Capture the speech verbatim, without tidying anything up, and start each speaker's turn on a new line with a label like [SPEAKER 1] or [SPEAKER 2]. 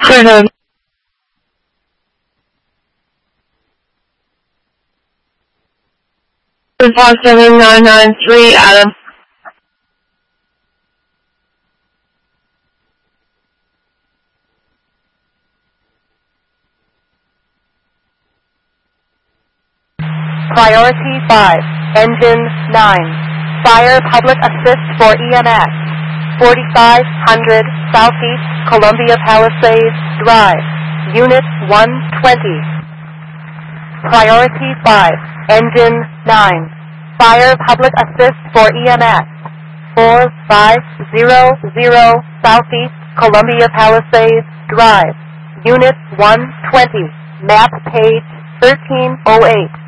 [SPEAKER 1] Clear five seven nine nine three, Adam.
[SPEAKER 2] Priority five, Engine nine. Fire Public Assist for E M S. forty-five hundred Southeast Columbia Palisades Drive. Unit one twenty. Priority five, Engine nine. Fire Public Assist for E M S. four five zero zero Southeast Columbia Palisades Drive. Unit one twenty. Map page thirteen oh eight.